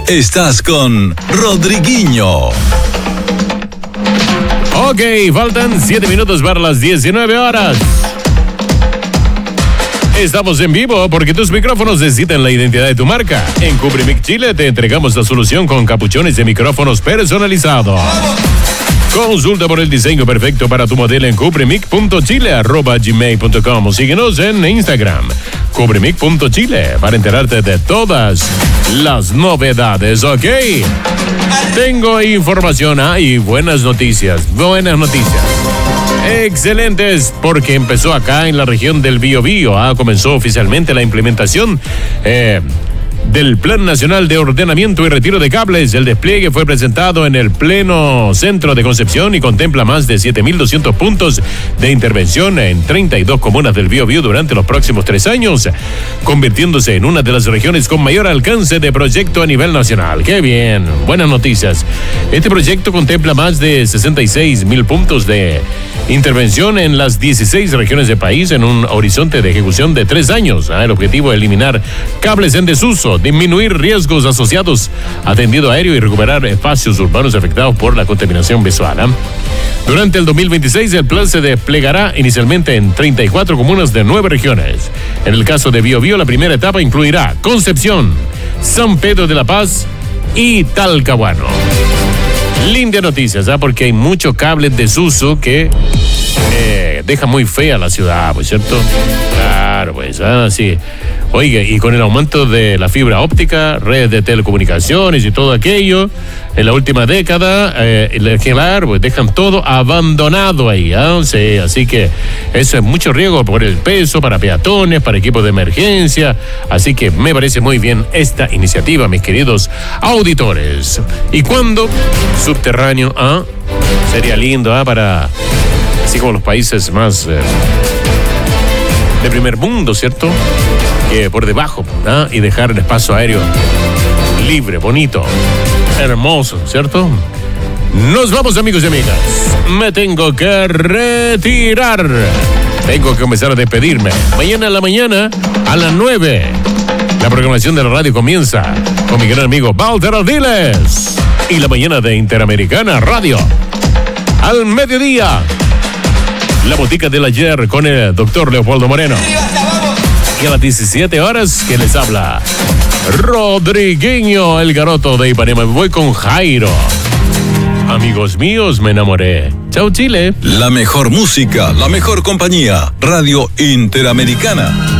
Estás con Rodriguinho. Ok, faltan 7 minutos para las 19 horas. Estamos en vivo porque tus micrófonos necesitan la identidad de tu marca. En Cubrimic Chile te entregamos la solución con capuchones de micrófonos personalizados. Consulta por el diseño perfecto para tu modelo en cubrimic.chile@gmail.com. Síguenos en Instagram, cubrimic.chile, para enterarte de todas las novedades, ¿ok? Tengo información y buenas noticias. Excelentes, porque empezó acá en la región del Biobío. Comenzó oficialmente la implementación del Plan Nacional de Ordenamiento y Retiro de Cables. El despliegue fue presentado en el pleno centro de Concepción y contempla más de 7.200 puntos de intervención en 32 comunas del Biobío durante los próximos 3 años, convirtiéndose en una de las regiones con mayor alcance de proyecto a nivel nacional. ¡Qué bien! Buenas noticias. Este proyecto contempla más de 66.000 puntos de intervención en las 16 regiones del país en un horizonte de ejecución de 3 años. El objetivo es eliminar cables en desuso, disminuir riesgos asociados a tendido aéreo y recuperar espacios urbanos afectados por la contaminación visual. Durante el 2026, el plan se desplegará inicialmente en 34 comunas de 9 regiones. En el caso de Biobío, la primera etapa incluirá Concepción, San Pedro de la Paz y Talcahuano. Linda noticias, porque hay muchos cables en desuso que deja muy fea la ciudad, pues, ¿cierto? Claro, pues, sí. Oiga, y con el aumento de la fibra óptica, redes de telecomunicaciones y todo aquello, en la última década, claro, pues dejan todo abandonado ahí, sí, así que eso es mucho riesgo por el peso, para peatones, para equipos de emergencia, así que me parece muy bien esta iniciativa, mis queridos auditores. ¿Y cuándo? Subterráneo, sería lindo, para, así como los países más de primer mundo, ¿cierto? Que por debajo, y dejar el espacio aéreo libre, bonito, hermoso, ¿cierto? Nos vamos, amigos y amigas. Me tengo que retirar. Tengo que comenzar a despedirme. Mañana en la mañana, a las 9, la programación de la radio comienza con mi gran amigo Walter Ardiles y la mañana de Interamericana Radio. Al mediodía, la botica del ayer con el doctor Leopoldo Moreno. Y a las 17 horas, que les habla Rodriguinho, el garoto de Ipanema. Voy con Jairo. Amigos míos, me enamoré. Chau, Chile. La mejor música, la mejor compañía. Radio Interamericana.